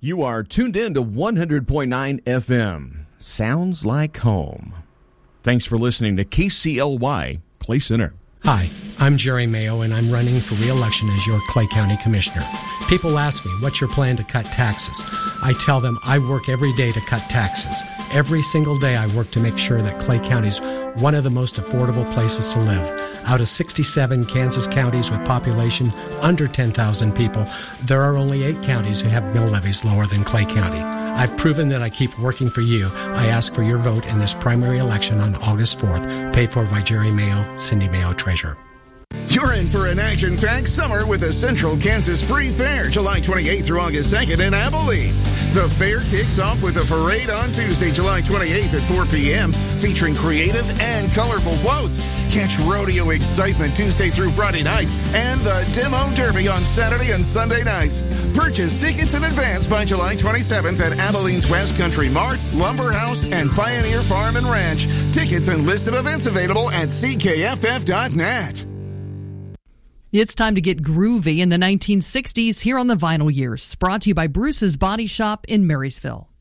You are tuned in to 100.9 FM. Sounds like home. Thanks for listening to KCLY Clay Center. Hi, I'm Jerry Mayo, and I'm running for re-election as your Clay County Commissioner. People ask me, what's your plan to cut taxes? I tell them I work every day to cut taxes. Every single day I work to make sure that Clay County is one of the most affordable places to live. Out of 67 Kansas counties with population under 10,000 people, there are only 8 counties who have mill levies lower than Clay County. I've proven that I keep working for you. I ask for your vote in this primary election on August 4th, paid for by Jerry Mayo, Cindy Mayo, Treasurer. You're in for an action-packed summer with the Central Kansas Free Fair, July 28th through August 2nd in Abilene. The fair kicks off with a parade on Tuesday, July 28th at 4 p.m., featuring creative and colorful floats. Catch rodeo excitement Tuesday through Friday nights and the Demo Derby on Saturday and Sunday nights. Purchase tickets in advance by July 27th at Abilene's West Country Mart, Lumber House, and Pioneer Farm and Ranch. Tickets and list of events available at ckff.net. It's time to get groovy in the 1960s here on the Vinyl Years. Brought to you by Bruce's Body Shop in Marysville.